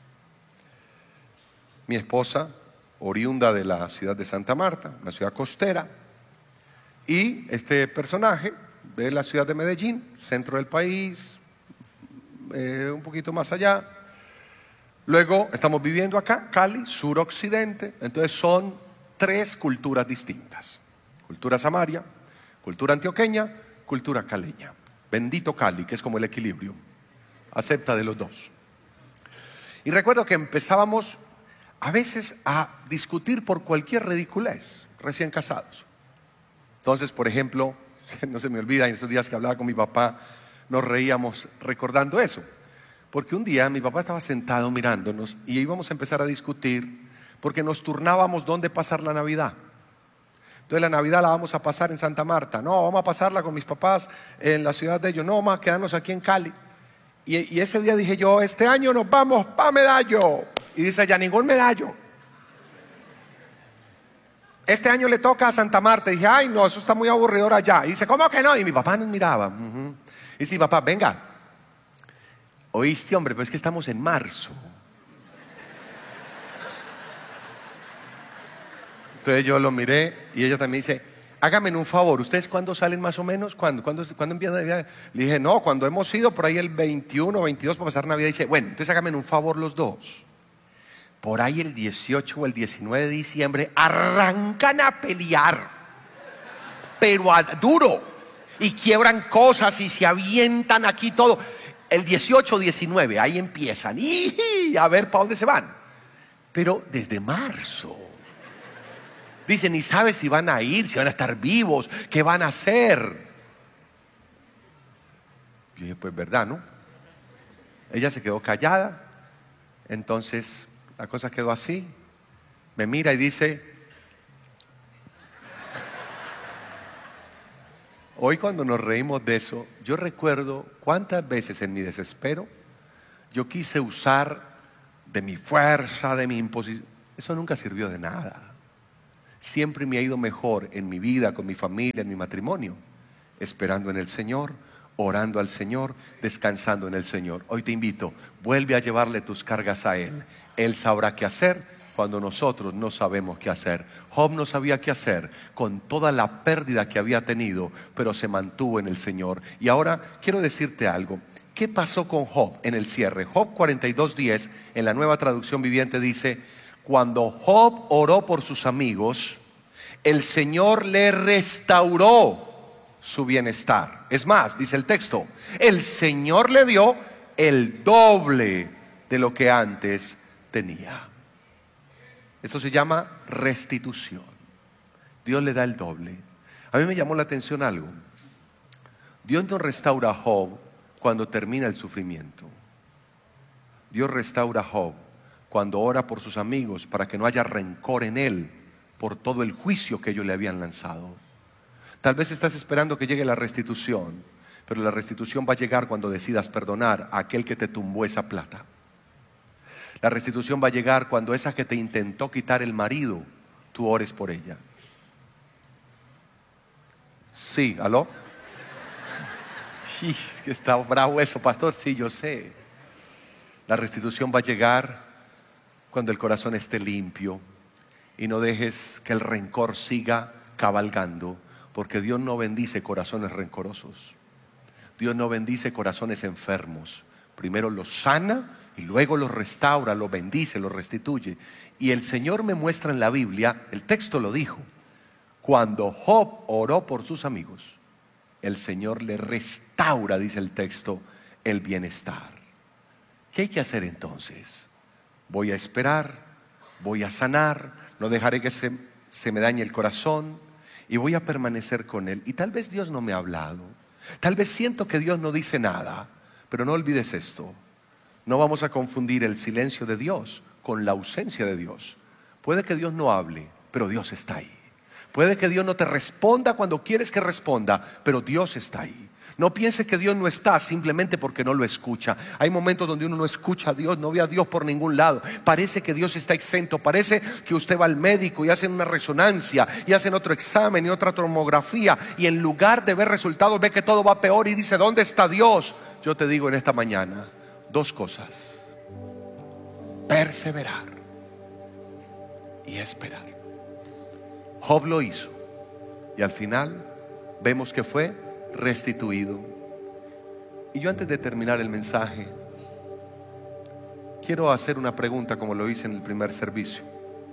Mi esposa, oriunda de la ciudad de Santa Marta, una ciudad costera, y este personaje de la ciudad de Medellín, centro del país, eh, un poquito más allá. Luego estamos viviendo acá, Cali, suroccidente. Entonces son tres culturas distintas: cultura samaria, cultura antioqueña, cultura caleña. Bendito Cali, que es como el equilibrio, acepta de los dos. Y recuerdo que empezábamos a veces a discutir por cualquier ridiculez, recién casados. Entonces, por ejemplo, no se me olvida, en esos días que hablaba con mi papá, nos reíamos recordando eso. Porque un día mi papá estaba sentado mirándonos y íbamos a empezar a discutir, porque nos turnábamos dónde pasar la Navidad. Entonces la Navidad la vamos a pasar en Santa Marta. No, vamos a pasarla con mis papás en la ciudad de ellos. No, vamos a quedarnos aquí en Cali. Y, y ese día dije yo: este año nos vamos pa' Medallo. Y dice: ya ningún Medallo. Este año le toca a Santa Marta. Y dije: ay no, eso está muy aburridor allá. Y dice: ¿cómo que no? Y mi papá nos miraba. uh-huh. Y dice: papá, venga. Oíste, hombre, pero es que estamos en marzo. Entonces yo lo miré y ella también dice: hágame un favor, ¿ustedes cuándo salen más o menos? ¿Cuándo, ¿Cuándo, ¿cuándo empiezan Navidad? Le dije: no, cuando hemos ido por ahí el veintiuno, veintidós para pasar Navidad. Y dice: bueno, entonces hágame un favor los dos. por ahí el dieciocho o el diecinueve de diciembre arrancan a pelear, pero a duro, y quiebran cosas y se avientan aquí todo. El dieciocho o diecinueve, ahí empiezan y a ver para dónde se van. Pero desde marzo dicen, ni sabes si van a ir, si van a estar vivos, qué van a hacer. Yo dije, pues verdad, ¿no? Ella se quedó callada. Entonces la cosa quedó así. Me mira y dice, hoy cuando nos reímos de eso, yo recuerdo cuántas veces en mi desespero yo quise usar de mi fuerza, de mi imposición. Eso nunca sirvió de nada. Siempre me ha ido mejor en mi vida, con mi familia, en mi matrimonio, esperando en el Señor, orando al Señor, descansando en el Señor. Hoy te invito, vuelve a llevarle tus cargas a Él. Él sabrá qué hacer cuando nosotros no sabemos qué hacer. Job no sabía qué hacer con toda la pérdida que había tenido, pero se mantuvo en el Señor. Y ahora quiero decirte algo. ¿Qué pasó con Job en el cierre? Job cuarenta y dos diez, en la Nueva Traducción Viviente, dice: cuando Job oró por sus amigos, el Señor le restauró su bienestar. Es más, dice el texto, el Señor le dio el doble de lo que antes tenía. Esto se llama restitución. Dios le da el doble. A mí me llamó la atención algo. Dios no restaura a Job cuando termina el sufrimiento. Dios restaura a Job cuando ora por sus amigos para que no haya rencor en él por todo el juicio que ellos le habían lanzado. Tal vez estás esperando que llegue la restitución, pero la restitución va a llegar cuando decidas perdonar a aquel que te tumbó esa plata. La restitución va a llegar cuando esa que te intentó quitar el marido, tú ores por ella. Sí, ¿aló? Sí, que está bravo eso, pastor. Sí, yo sé. La restitución va a llegar cuando el corazón esté limpio y no dejes que el rencor siga cabalgando, porque Dios no bendice corazones rencorosos. Dios no bendice corazones enfermos. Primero los sana y luego los restaura, los bendice, los restituye. Y el Señor me muestra en la Biblia, el texto lo dijo, cuando Job oró por sus amigos, el Señor le restaura, dice el texto, el bienestar. ¿Qué hay que hacer entonces? Voy a esperar, voy a sanar, no dejaré que se, se me dañe el corazón y voy a permanecer con Él. Y tal vez Dios no me ha hablado, tal vez siento que Dios no dice nada, pero no olvides esto. No vamos a confundir el silencio de Dios con la ausencia de Dios. Puede que Dios no hable, pero Dios está ahí. Puede que Dios no te responda cuando quieres que responda, pero Dios está ahí. No piense que Dios no está simplemente porque no lo escucha. Hay momentos donde uno no escucha a Dios, no ve a Dios por ningún lado. Parece que Dios está exento. Parece que usted va al médico y hacen una resonancia y hacen otro examen y otra tomografía, y en lugar de ver resultados ve que todo va peor y dice, ¿dónde está Dios? Yo te digo en esta mañana dos cosas: perseverar y esperar. Job lo hizo y al final vemos que fue restituido. Y yo, antes de terminar el mensaje, quiero hacer una pregunta como lo hice en el primer servicio.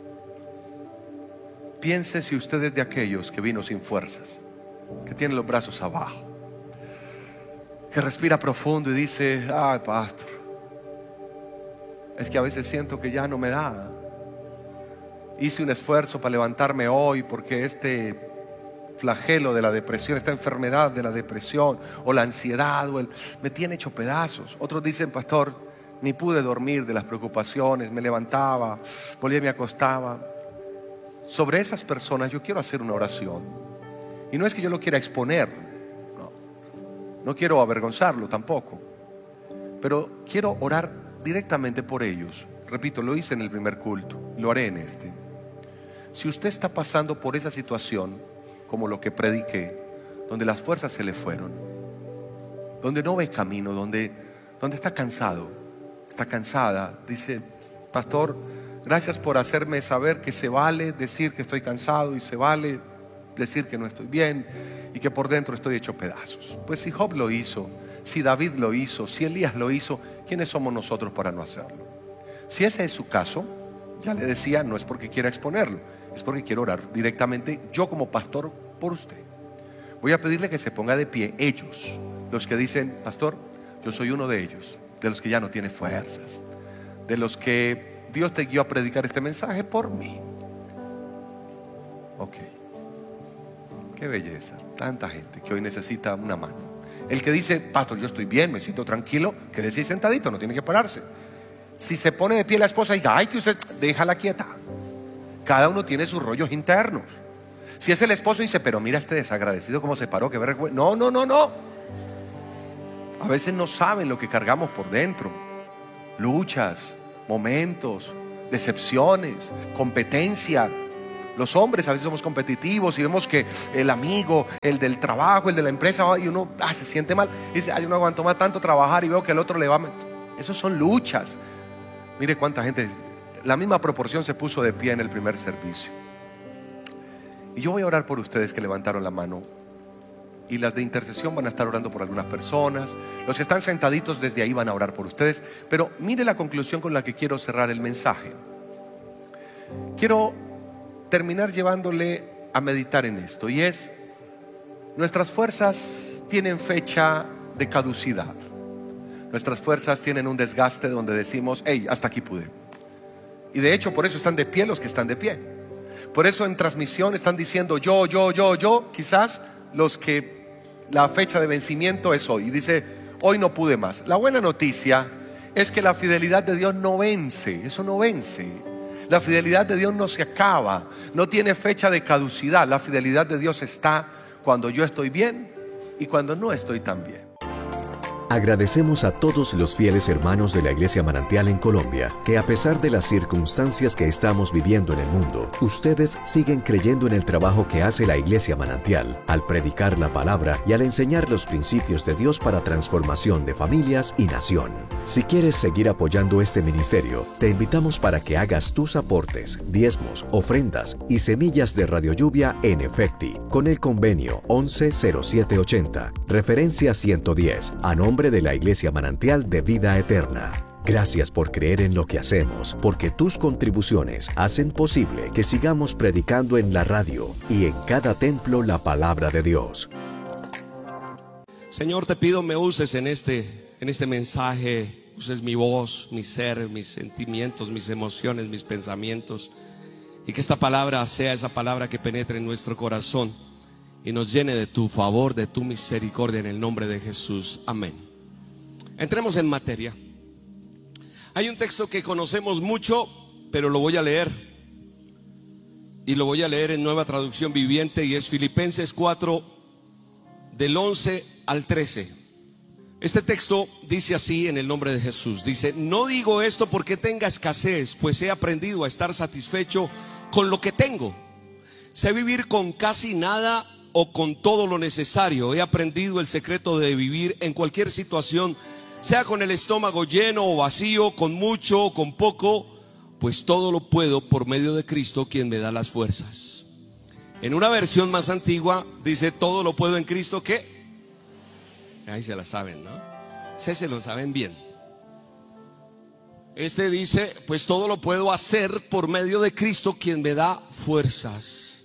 Piense si usted es de aquellos que vino sin fuerzas, que tiene los brazos abajo, que respira profundo y dice, ay pastor, es que a veces siento que ya no me da. Hice un esfuerzo para levantarme hoy porque este flagelo de la depresión, esta enfermedad de la depresión o la ansiedad o el, me tiene hecho pedazos. Otros dicen, pastor, ni pude dormir de las preocupaciones, me levantaba, volvía y me acostaba. Sobre esas personas yo quiero hacer una oración. Y no es que yo lo quiera exponer, no, no quiero avergonzarlo tampoco, pero quiero orar directamente por ellos. Repito, lo hice en el primer culto, lo haré en este. Si usted está pasando por esa situación, como lo que prediqué, donde las fuerzas se le fueron, donde no ve camino, donde, donde está cansado, está cansada, dice, pastor, gracias por hacerme saber que se vale decir que estoy cansado y se vale decir que no estoy bien y que por dentro estoy hecho pedazos. Pues si Job lo hizo, si David lo hizo, si Elías lo hizo, ¿quiénes somos nosotros para no hacerlo? Si ese es su caso, Ya le decía, no es porque quiera exponerlo, es porque quiero orar directamente yo como pastor por usted. Voy a pedirle que se ponga de pie ellos, los que dicen, pastor, yo soy uno de ellos, de los que ya no tiene fuerzas, de los que Dios te guió a predicar este mensaje por mí. Ok, qué belleza, tanta gente que hoy necesita una mano. El que dice, pastor, yo estoy bien, me siento tranquilo, quédese ahí sentadito, no tiene que pararse. Si se pone de pie la esposa y diga, ay, que usted, déjala quieta. Cada uno tiene sus rollos internos. Si es el esposo y dice, pero mira este desagradecido cómo se paró, que vergüenza. No, no, no, no. A veces no saben lo que cargamos por dentro. Luchas, momentos, decepciones, competencia. Los hombres a veces somos competitivos y vemos que el amigo, el del trabajo, el de la empresa, y uno ah, se siente mal y dice, ay, yo no aguanto más tanto trabajar y veo que el otro le va. Esos son luchas. Mire cuánta gente, la misma proporción se puso de pie en el primer servicio. Y yo voy a orar por ustedes que levantaron la mano. Y las de intercesión van a estar orando por algunas personas. Los que están sentaditos desde ahí van a orar por ustedes. Pero mire la conclusión con la que quiero cerrar el mensaje. Quiero terminar llevándole a meditar en esto. Y es, nuestras fuerzas tienen fecha de caducidad. Nuestras fuerzas tienen un desgaste donde decimos, hey, hasta aquí pude. Y de hecho por eso están de pie los que están de pie. Por eso en transmisión están diciendo yo, yo, yo, yo. Quizás los que la fecha de vencimiento es hoy y dice, hoy no pude más. La buena noticia es que la fidelidad de Dios no vence. Eso no vence. La fidelidad de Dios no se acaba, no tiene fecha de caducidad. La fidelidad de Dios está cuando yo estoy bien y cuando no estoy tan bien. Agradecemos a todos los fieles hermanos de la Iglesia Manantial en Colombia, que a pesar de las circunstancias que estamos viviendo en el mundo, ustedes siguen creyendo en el trabajo que hace la Iglesia Manantial, al predicar la palabra y al enseñar los principios de Dios para transformación de familias y nación. Si quieres seguir apoyando este ministerio, te invitamos para que hagas tus aportes, diezmos, ofrendas y semillas de Radio Lluvia en Efecti, con el convenio once cero siete ochenta, referencia ciento diez, a nombre de la Iglesia Manantial de Vida Eterna. Gracias por creer en lo que hacemos, porque tus contribuciones hacen posible que sigamos predicando en la radio y en cada templo la palabra de Dios. Señor, te pido me uses en este, en este mensaje, uses mi voz, mi ser, mis sentimientos, mis emociones, mis pensamientos, y que esta palabra sea esa palabra que penetre en nuestro corazón y nos llene de tu favor, de tu misericordia, en el nombre de Jesús. Amén. Entremos en materia. Hay un texto que conocemos mucho, pero lo voy a leer. Y lo voy a leer en Nueva Traducción Viviente, y es Filipenses cuatro, del once al trece. Este texto dice así en el nombre de Jesús. Dice, no digo esto porque tenga escasez, pues he aprendido a estar satisfecho con lo que tengo. Sé vivir con casi nada o con todo lo necesario. He aprendido el secreto de vivir en cualquier situación, sea con el estómago lleno o vacío, con mucho o con poco, pues todo lo puedo por medio de Cristo, quien me da las fuerzas. En una versión más antigua dice, todo lo puedo en Cristo que... Ahí se la saben, ¿no? Sí, se lo saben bien. Este dice, pues todo lo puedo hacer por medio de Cristo, quien me da fuerzas.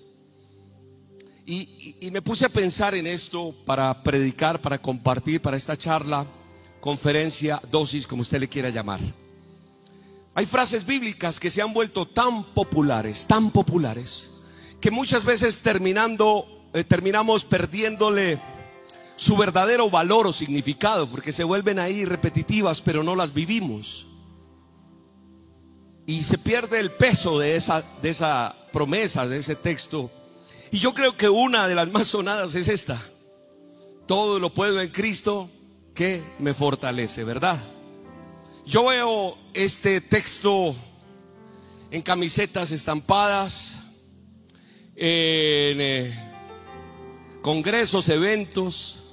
Y, y, y me puse a pensar en esto para predicar, para compartir, para esta charla, conferencia, dosis, como usted le quiera llamar. Hay frases bíblicas que se han vuelto tan populares, tan populares, que muchas veces terminando, eh, terminamos perdiéndole su verdadero valor o significado, porque se vuelven ahí repetitivas, pero no las vivimos. Y se pierde el peso de esa, de esa promesa, de ese texto. Y yo creo que una de las más sonadas es esta: todo lo puedo en Cristo que me fortalece, ¿verdad? Yo veo este texto en camisetas estampadas, en eh, congresos, eventos,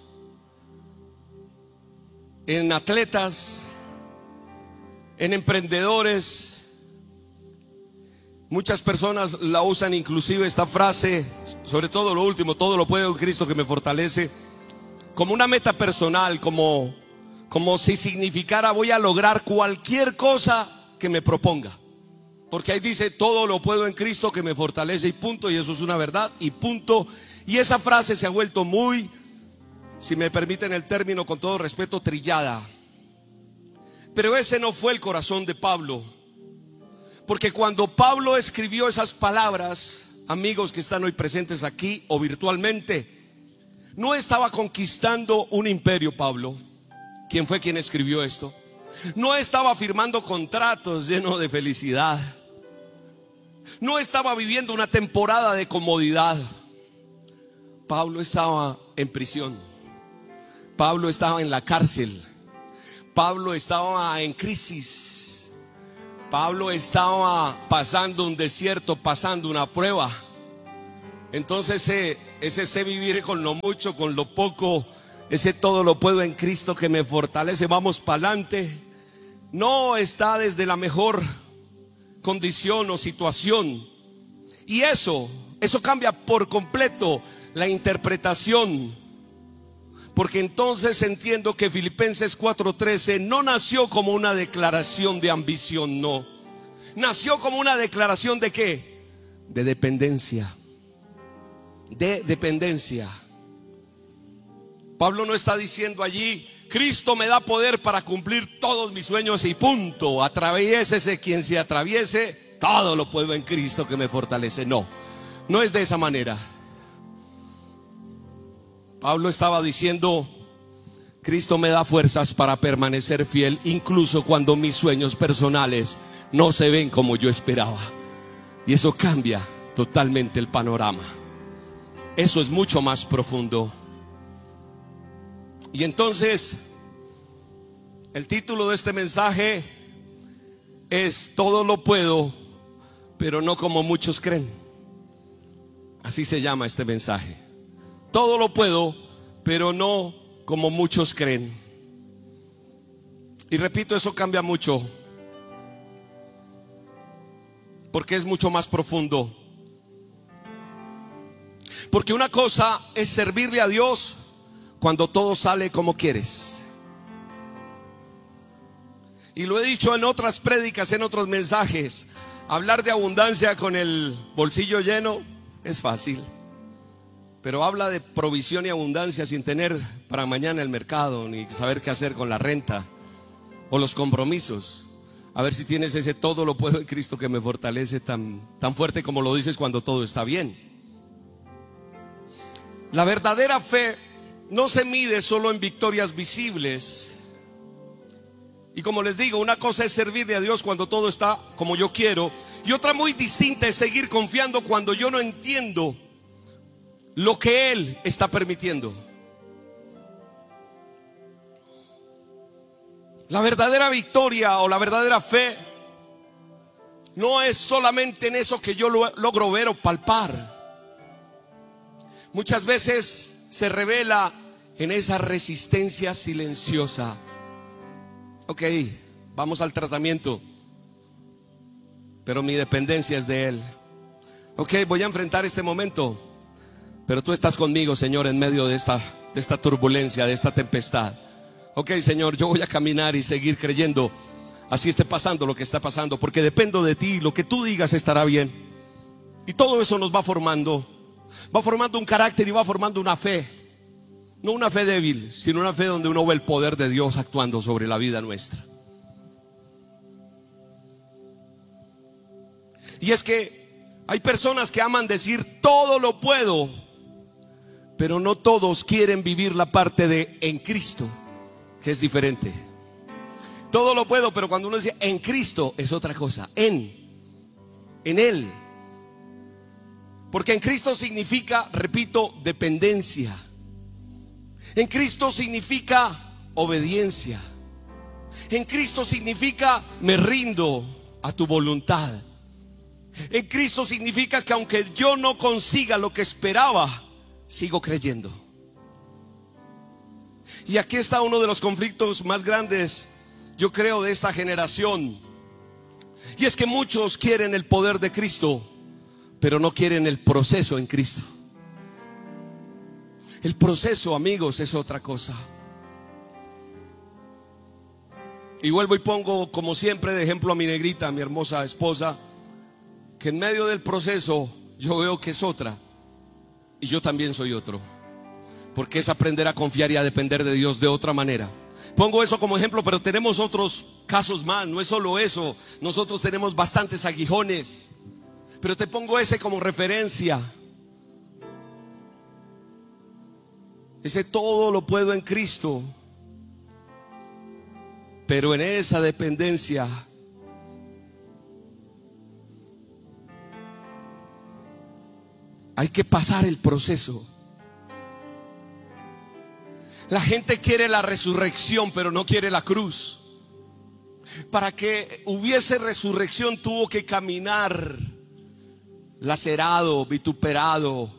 en atletas, en emprendedores. Muchas personas la usan, inclusive esta frase, sobre todo lo último, todo lo puedo en Cristo que me fortalece, como una meta personal, como, como si significara voy a lograr cualquier cosa que me proponga. Porque ahí dice, todo lo puedo en Cristo que me fortalece y punto. Y eso es una verdad y punto. Y esa frase se ha vuelto muy, si me permiten el término, con todo respeto, trillada. Pero ese no fue el corazón de Pablo. Porque cuando Pablo escribió esas palabras, amigos que están hoy presentes aquí o virtualmente, no estaba conquistando un imperio Pablo. ¿Quién fue quien escribió esto? No estaba firmando contratos llenos de felicidad. No estaba viviendo una temporada de comodidad. Pablo estaba en prisión. Pablo estaba en la cárcel. Pablo estaba en crisis. Pablo estaba pasando un desierto, pasando una prueba. Entonces ese, ese sé vivir con lo mucho, con lo poco, ese todo lo puedo en Cristo que me fortalece, vamos para adelante, no está desde la mejor condición o situación. Y eso, eso cambia por completo la interpretación. Porque entonces entiendo que Filipenses cuatro trece no nació como una declaración de ambición, no. Nació como una declaración de ¿qué? De dependencia. De dependencia. Pablo no está diciendo allí, Cristo me da poder para cumplir todos mis sueños y punto. Atraviésese quien se atraviese, todo lo puedo en Cristo que me fortalece. No, no es de esa manera. Pablo estaba diciendo, Cristo me da fuerzas para permanecer fiel, incluso cuando mis sueños personales no se ven como yo esperaba. Y eso cambia totalmente el panorama. Eso es mucho más profundo. Y entonces, el título de este mensaje es todo lo puedo, pero no como muchos creen. Así se llama este mensaje. Todo lo puedo, pero no como muchos creen. Y repito, eso cambia mucho, porque es mucho más profundo. Porque una cosa es servirle a Dios cuando todo sale como quieres. Y lo he dicho en otras prédicas, en otros mensajes. Hablar de abundancia con el bolsillo lleno es fácil. Pero habla de provisión y abundancia sin tener para mañana el mercado, ni saber qué hacer con la renta o los compromisos. A ver si tienes ese todo lo puedo en Cristo que me fortalece tan, tan fuerte como lo dices cuando todo está bien. La verdadera fe no se mide solo en victorias visibles. Y como les digo, una cosa es servirle a Dios cuando todo está como yo quiero, y otra muy distinta es seguir confiando cuando yo no entiendo lo que Él está permitiendo. La verdadera victoria o la verdadera fe no es solamente en eso que yo lo logro ver o palpar. Muchas veces se revela en esa resistencia silenciosa. Ok, vamos al tratamiento, pero mi dependencia es de Él. Ok, voy a enfrentar este momento, pero tú estás conmigo, Señor, en medio de esta, de esta turbulencia, de esta tempestad. Ok, Señor, yo voy a caminar y seguir creyendo, así esté pasando lo que está pasando, porque dependo de ti, lo que tú digas estará bien. Y todo eso nos va formando, va formando un carácter y va formando una fe. No una fe débil, sino una fe donde uno ve el poder de Dios actuando sobre la vida nuestra. Y es que hay personas que aman decir todo lo puedo, pero no todos quieren vivir la parte de en Cristo, que es diferente. Todo lo puedo, pero cuando uno dice en Cristo es otra cosa. En, en Él. Porque en Cristo significa, repito, dependencia. En Cristo significa obediencia. En Cristo significa me rindo a tu voluntad. En Cristo significa que aunque yo no consiga lo que esperaba, sigo creyendo. Y aquí está uno de los conflictos más grandes, yo creo, de esta generación. Y es que muchos quieren el poder de Cristo, pero no quieren el proceso en Cristo. El proceso, amigos, es otra cosa. Y vuelvo y pongo, como siempre, de ejemplo a mi negrita, a mi hermosa esposa, que en medio del proceso yo veo que es otra y yo también soy otro, porque es aprender a confiar y a depender de Dios de otra manera. Pongo eso como ejemplo, pero tenemos otros casos más. No es solo eso, nosotros tenemos bastantes aguijones, pero te pongo ese como referencia. Ese todo lo puedo en Cristo, pero en esa dependencia hay que pasar el proceso. La gente quiere la resurrección, pero no quiere la cruz. Para que hubiese resurrección tuvo que caminar lacerado, vituperado,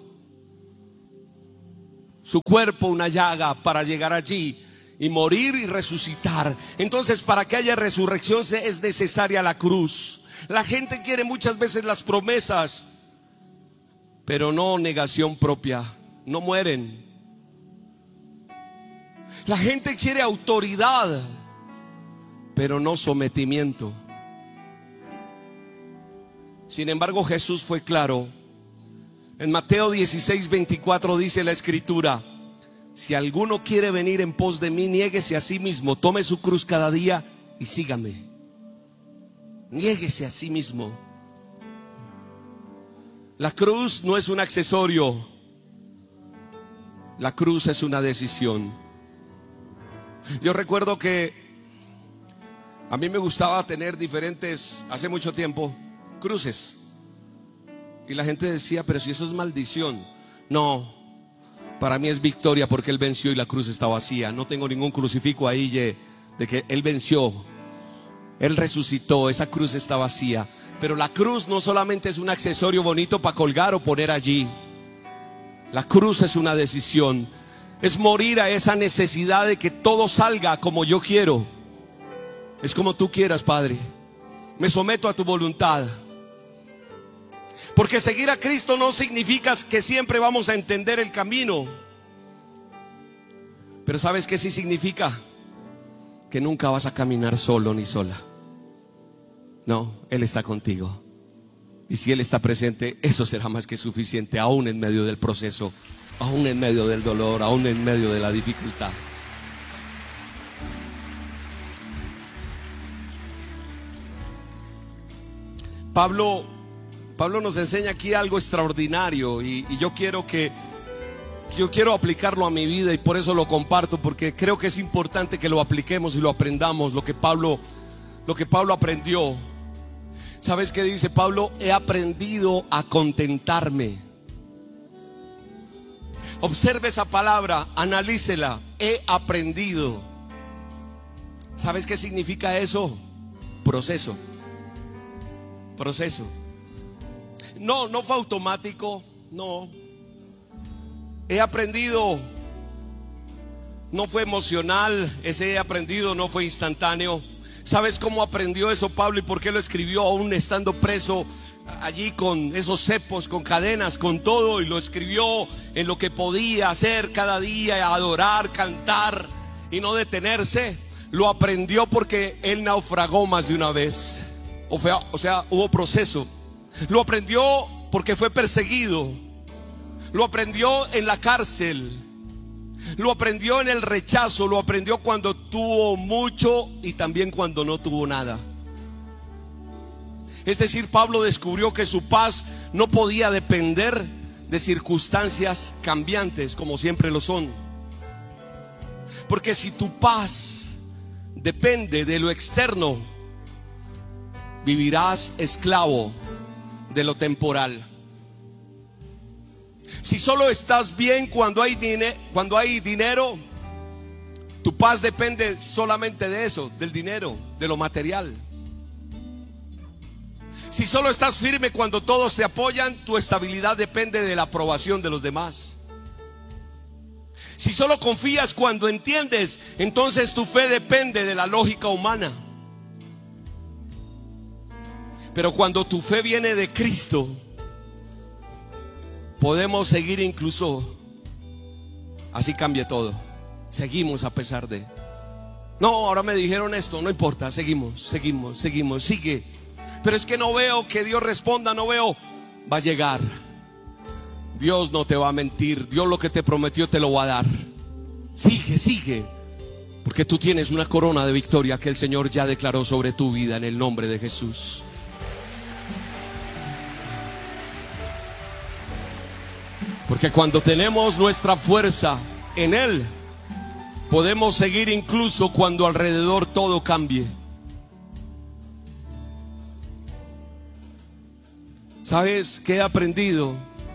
su cuerpo una llaga para llegar allí y morir y resucitar. Entonces, para que haya resurrección es necesaria la cruz. La gente quiere muchas veces las promesas, pero no negación propia. No mueren. La gente quiere autoridad, pero no sometimiento. Sin embargo, Jesús fue claro. En Mateo dieciséis, veinticuatro dice la escritura: si alguno quiere venir en pos de mí, niéguese a sí mismo, tome su cruz cada día y sígame. Niéguese a sí mismo. La cruz no es un accesorio. La cruz es una decisión. Yo recuerdo que a mí me gustaba tener diferentes, hace mucho tiempo, cruces. Y la gente decía, pero si eso es maldición. No, para mí es victoria, porque Él venció y la cruz está vacía. No tengo ningún crucifijo ahí de, de que Él venció, Él resucitó, esa cruz está vacía. Pero la cruz no solamente es un accesorio bonito para colgar o poner allí. La cruz es una decisión. Es morir a esa necesidad de que todo salga como yo quiero. Es como tú quieras, Padre. Me someto a tu voluntad. Porque seguir a Cristo no significa que siempre vamos a entender el camino. Pero ¿sabes qué sí significa? Que nunca vas a caminar solo ni sola. No, Él está contigo. Y si Él está presente, eso será más que suficiente, aún en medio del proceso, aún en medio del dolor, aún en medio de la dificultad. Pablo, Pablo nos enseña aquí algo extraordinario y, y yo quiero que yo quiero aplicarlo a mi vida, y por eso lo comparto, porque creo que es importante que lo apliquemos y lo aprendamos, lo que Pablo, lo que Pablo aprendió. ¿Sabes qué dice Pablo? He aprendido a contentarme. Observe esa palabra, analícela. He aprendido. ¿Sabes qué significa eso? Proceso. Proceso. No, no fue automático. No. He aprendido. No fue emocional. Ese he aprendido no fue instantáneo. ¿Sabes cómo aprendió eso Pablo y por qué lo escribió aún estando preso allí con esos cepos, con cadenas, con todo? Y lo escribió en lo que podía hacer cada día, adorar, cantar y no detenerse. Lo aprendió porque él naufragó más de una vez. O sea, o sea, hubo proceso. Lo aprendió porque fue perseguido. Lo aprendió en la cárcel. Lo aprendió en el rechazo. Lo aprendió cuando tuvo mucho y también cuando no tuvo nada. Es decir, Pablo descubrió que su paz no podía depender de circunstancias cambiantes, como siempre lo son. Porque si tu paz depende de lo externo, vivirás esclavo de lo temporal. Si solo estás bien cuando hay, dine- cuando hay dinero, tu paz depende solamente de eso, del dinero, de lo material. Si solo estás firme cuando todos te apoyan, tu estabilidad depende de la aprobación de los demás. Si solo confías cuando entiendes, entonces tu fe depende de la lógica humana. Pero cuando tu fe viene de Cristo, podemos seguir incluso así cambie todo. Seguimos a pesar de. No, ahora me dijeron esto, no importa, seguimos, seguimos, seguimos, sigue. Pero es que no veo que Dios responda, no veo. Va a llegar. Dios no te va a mentir. Dios lo que te prometió te lo va a dar. Sigue, sigue. Porque tú tienes una corona de victoria que el Señor ya declaró sobre tu vida en el nombre de Jesús. Porque cuando tenemos nuestra fuerza en Él, podemos seguir incluso cuando alrededor todo cambie. ¿Sabes qué he aprendido?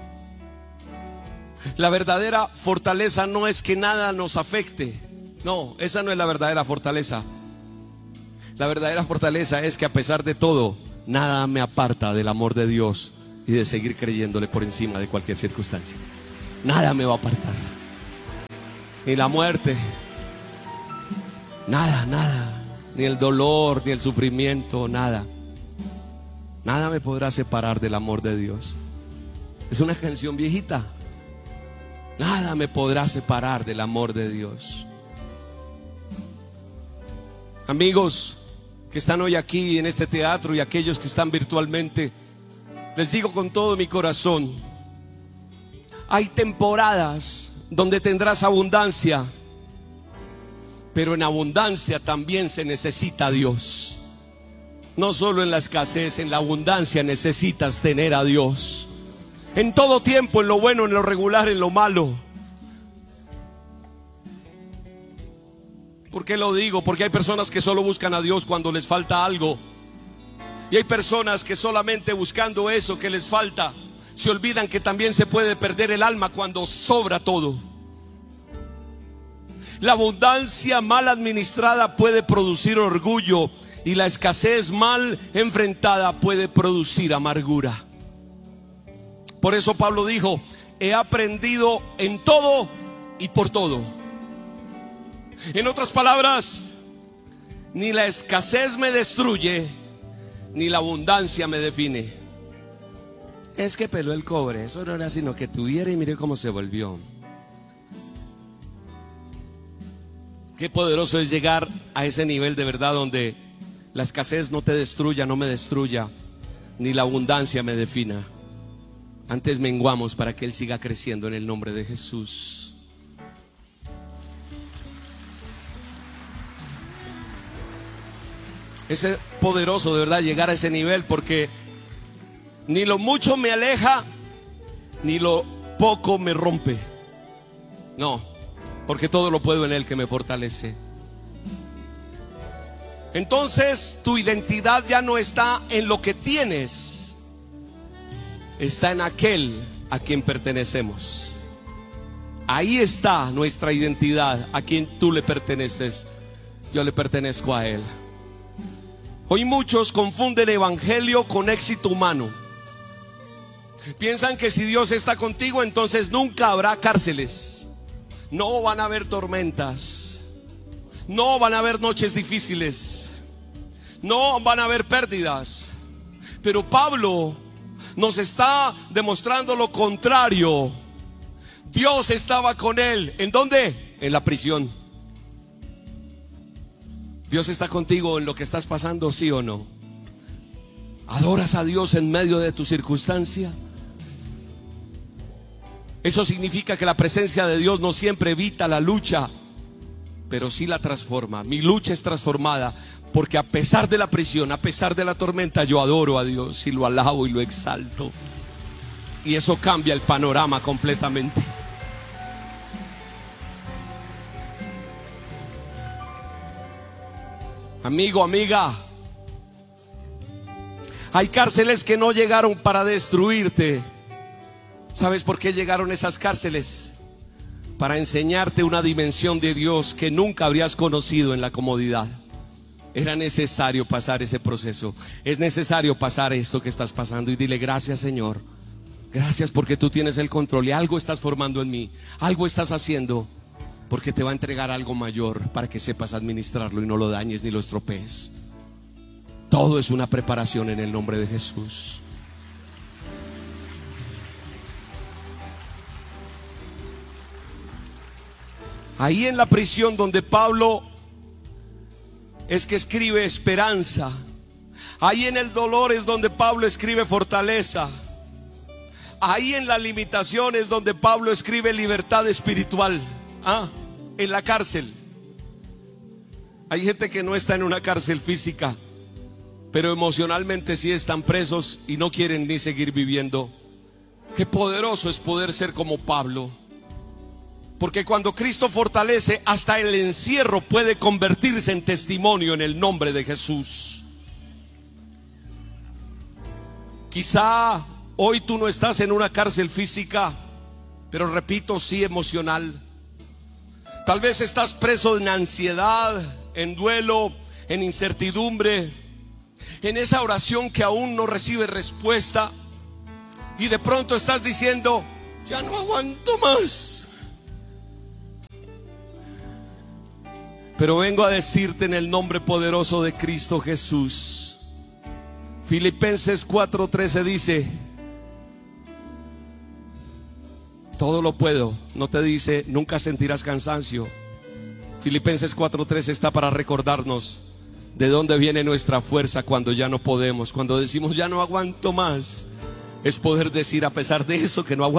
La verdadera fortaleza no es que nada nos afecte. No, esa no es la verdadera fortaleza. La verdadera fortaleza es que a pesar de todo, nada me aparta del amor de Dios y de seguir creyéndole por encima de cualquier circunstancia. Nada me va a apartar. Ni la muerte. Nada, nada. Ni el dolor, ni el sufrimiento, nada. Nada me podrá separar del amor de Dios. Es una canción viejita. Nada me podrá separar del amor de Dios. Amigos que están hoy aquí en este teatro y aquellos que están virtualmente, les digo con todo mi corazón, hay temporadas donde tendrás abundancia, pero en abundancia también se necesita a Dios. No solo en la escasez, en la abundancia necesitas tener a Dios. En todo tiempo, en lo bueno, en lo regular, en lo malo. ¿Por qué lo digo? Porque hay personas que solo buscan a Dios cuando les falta algo. Y hay personas que solamente buscando eso que les falta, se olvidan que también se puede perder el alma cuando sobra todo. La abundancia mal administrada puede producir orgullo y la escasez mal enfrentada puede producir amargura. Por eso Pablo dijo: he aprendido en todo y por todo. En otras palabras, ni la escasez me destruye, ni la abundancia me define. Es que peló el cobre, eso no era sino que tuviera y mire cómo se volvió. Qué poderoso es llegar a ese nivel de verdad donde la escasez no te destruya, no me destruya, ni la abundancia me defina. Antes menguamos para que Él siga creciendo en el nombre de Jesús. Es poderoso de verdad llegar a ese nivel, porque ni lo mucho me aleja, ni lo poco me rompe. No, porque todo lo puedo en Él que me fortalece. Entonces tu identidad ya no está en lo que tienes, está en aquel a quien pertenecemos. Ahí está nuestra identidad, a quien tú le perteneces. Yo le pertenezco a Él. Hoy muchos confunden evangelio con éxito humano. Piensan que si Dios está contigo, entonces nunca habrá cárceles, no van a haber tormentas, no van a haber noches difíciles, no van a haber pérdidas. Pero Pablo nos está demostrando lo contrario. Dios estaba con él. ¿En dónde? En la prisión. Dios está contigo en lo que estás pasando, ¿sí o no? ¿Adoras a Dios en medio de tu circunstancia? Eso significa que la presencia de Dios no siempre evita la lucha, pero sí la transforma. Mi lucha es transformada porque a pesar de la prisión, a pesar de la tormenta, yo adoro a Dios y lo alabo y lo exalto. Y eso cambia el panorama completamente. Amigo, amiga, hay cárceles que no llegaron para destruirte. ¿Sabes por qué llegaron esas cárceles? Para enseñarte una dimensión de Dios que nunca habrías conocido en la comodidad. Era necesario pasar ese proceso. Es necesario pasar esto que estás pasando. Y dile: gracias, Señor. Gracias porque tú tienes el control y algo estás formando en mí. Algo estás haciendo, porque te va a entregar algo mayor para que sepas administrarlo y no lo dañes ni lo estropees. Todo es una preparación en el nombre de Jesús. Ahí en la prisión donde Pablo es que escribe esperanza, Ahí en el dolor es donde Pablo escribe fortaleza. Ahí en la limitación es donde Pablo escribe libertad espiritual. Ah, en la cárcel. Hay gente que no está en una cárcel física, pero emocionalmente sí están presos y no quieren ni seguir viviendo. Qué poderoso es poder ser como Pablo. Porque cuando Cristo fortalece, hasta el encierro puede convertirse en testimonio en el nombre de Jesús. Quizá hoy tú no estás en una cárcel física, pero repito, sí emocional. Tal vez estás preso en ansiedad, en duelo, en incertidumbre, en esa oración que aún no recibe respuesta. Y de pronto estás diciendo: ya no aguanto más. Pero vengo a decirte en el nombre poderoso de Cristo Jesús. Filipenses cuatro trece dice: todo lo puedo. No te dice nunca sentirás cansancio. Filipenses cuatro trece está para recordarnos de dónde viene nuestra fuerza cuando ya no podemos. Cuando decimos ya no aguanto más, es poder decir a pesar de eso que no aguanto